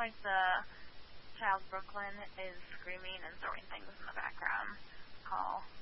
like the child Brooklyn is screaming and throwing things in the background call.